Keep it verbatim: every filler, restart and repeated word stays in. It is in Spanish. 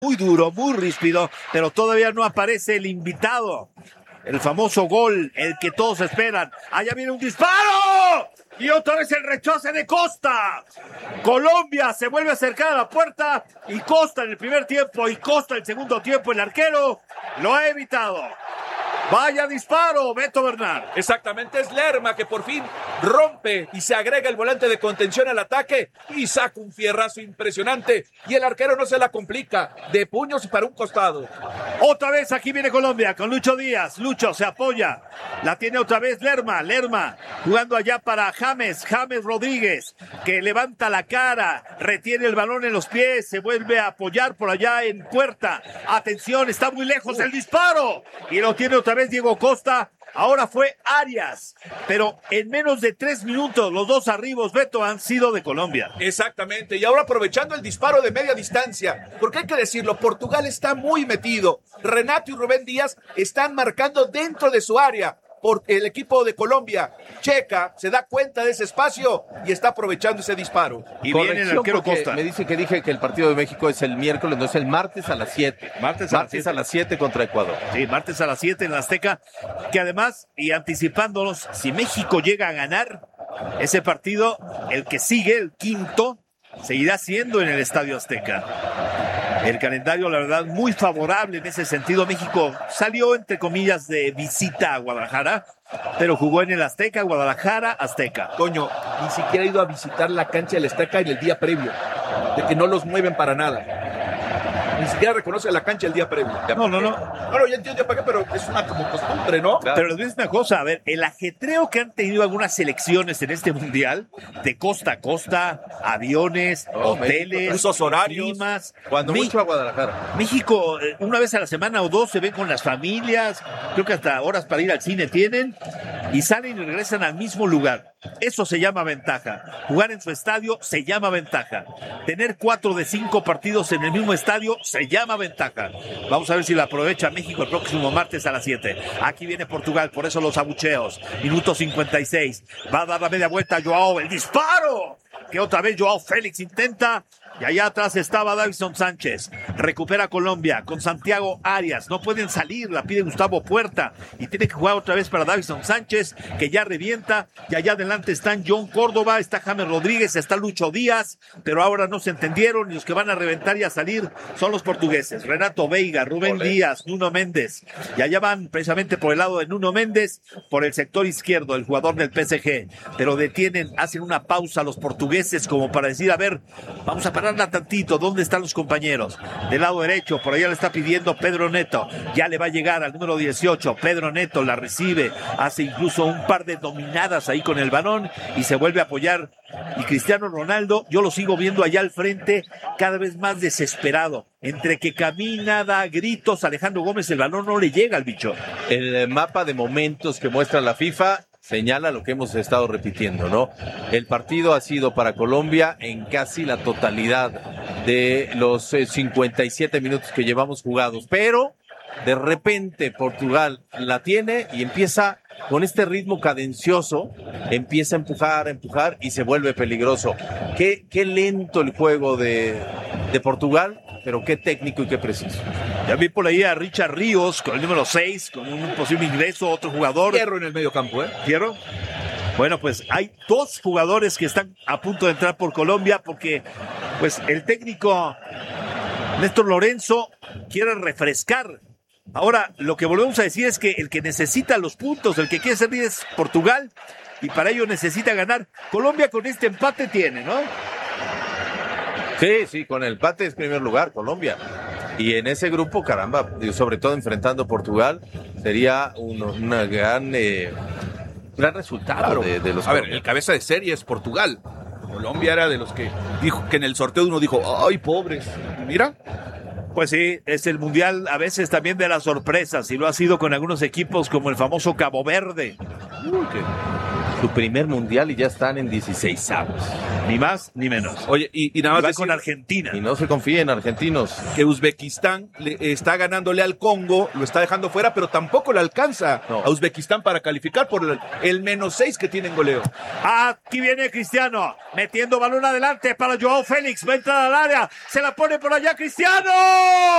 muy duro, muy ríspido, pero todavía no aparece el invitado. El famoso gol, el que todos esperan. Allá viene un disparo. Y otra vez el rechace de Costa. Colombia se vuelve a acercar a la puerta. Y Costa en el primer tiempo y Costa en el segundo tiempo, el arquero, lo ha evitado. Vaya disparo, Beto Bernal. Exactamente, es Lerma que por fin rompe y se agrega el volante de contención al ataque y saca un fierrazo impresionante y el arquero no se la complica, de puños y para un costado. Otra vez aquí viene Colombia con Lucho Díaz. Lucho se apoya, la tiene otra vez Lerma, Lerma jugando allá para James, James Rodríguez, que levanta la cara, retiene el balón en los pies, se vuelve a apoyar por allá en puerta. Atención, está muy lejos el disparo y lo tiene otra vez Diego Costa. Ahora fue Arias, pero en menos de tres minutos los dos arribos, Beto, han sido de Colombia. Exactamente, y ahora aprovechando el disparo de media distancia, porque hay que decirlo, Portugal está muy metido. Renato y Rubén Díaz están marcando dentro de su área. Porque el equipo de Colombia checa, se da cuenta de ese espacio y está aprovechando ese disparo. Y viene el arquero Costa. Me dice que dije que el partido de México es el miércoles, no es el martes a las siete. Martes a, martes a las siete contra Ecuador. Sí, martes a las siete en la Azteca. Que además, y anticipándonos, si México llega a ganar ese partido, el que sigue, el quinto, seguirá siendo en el Estadio Azteca. El calendario, la verdad, muy favorable en ese sentido. México salió, entre comillas, de visita a Guadalajara, pero jugó en el Azteca, Guadalajara, Azteca. Coño, ni siquiera ha ido a visitar la cancha del Azteca en el día previo, de que no los mueven para nada. Ni siquiera reconoce la cancha el día previo. No, no, no. Bueno, ya entiendo para qué, pero es una como costumbre, ¿no? Claro. Pero les voy a decir una cosa, a ver, el ajetreo que han tenido algunas selecciones en este mundial, de costa a costa, aviones, oh, hoteles, usos horarios, climas. Cuando mucho a Guadalajara. México, una vez a la semana o dos se ven con las familias, creo que hasta horas para ir al cine tienen, y salen y regresan al mismo lugar. Eso se llama ventaja. Jugar en su estadio se llama ventaja. Tener cuatro de cinco partidos en el mismo estadio se llama ventaja. Vamos a ver si la aprovecha México el próximo martes a las siete. Aquí viene Portugal, por eso los abucheos. Minuto cincuenta y seis. Va a dar la media vuelta a Joao. ¡El disparo! Que otra vez Joao Félix intenta. Y allá atrás estaba Davison Sánchez. Recupera Colombia con Santiago Arias. No pueden salir, la pide Gustavo Puerta. Y tiene que jugar otra vez para Davison Sánchez, que ya revienta. Y allá adelante están John Córdoba, está James Rodríguez, está Lucho Díaz. Pero ahora no se entendieron y los que van a reventar y a salir son los portugueses. Renato Veiga, Rubén Olé. Díaz, Nuno Méndez. Y allá van precisamente por el lado de Nuno Méndez, por el sector izquierdo, el jugador del P S G. Pero detienen, hacen una pausa los portugueses como para decir, a ver, vamos a parar tantito, ¿dónde están los compañeros? Del lado derecho, por allá le está pidiendo Pedro Neto, ya le va a llegar al número dieciocho, Pedro Neto la recibe, hace incluso un par de dominadas ahí con el balón y se vuelve a apoyar, y Cristiano Ronaldo, yo lo sigo viendo allá al frente, cada vez más desesperado, entre que camina, da gritos, Alejandro Gómez, el balón no le llega al bicho. El mapa de momentos que muestra la FIFA señala lo que hemos estado repitiendo, ¿no? El partido ha sido para Colombia en casi la totalidad de los eh, cincuenta y siete minutos que llevamos jugados, pero de repente Portugal la tiene y empieza con este ritmo cadencioso, empieza a empujar, a empujar y se vuelve peligroso. Qué, qué lento el juego de, de Portugal, pero qué técnico y qué preciso. Ya vi por ahí a Richard Ríos con el número seis, con un posible ingreso, otro jugador. Fierro en el medio campo, ¿eh? Fierro. Bueno, pues hay dos jugadores que están a punto de entrar por Colombia porque pues el técnico Néstor Lorenzo quiere refrescar. Ahora, lo que volvemos a decir es que el que necesita los puntos, el que quiere servir es Portugal y para ello necesita ganar. Colombia con este empate tiene, ¿no? Sí, sí, con el empate es primer lugar, Colombia. Y en ese grupo, caramba, sobre todo enfrentando a Portugal, sería un una gran, eh, gran resultado claro. de, de los A ver, el cabeza de serie es Portugal. Colombia era de los que dijo que en el sorteo uno dijo, ¡ay, pobres! Y mira. Pues sí, es el mundial a veces también de las sorpresas y lo ha sido con algunos equipos como el famoso Cabo Verde. Uy, que su primer mundial y ya están en dieciseisavos. Ni más ni menos. Oye, y, y nada más y va decir, con Argentina. Y no se confíen, argentinos. Que Uzbekistán le está ganándole al Congo, lo está dejando fuera, pero tampoco le alcanza no. a Uzbekistán para calificar por el, el menos seis que tiene en goleo. Aquí viene Cristiano, metiendo balón adelante para Joao Félix, va a entrar al área, se la pone por allá Cristiano.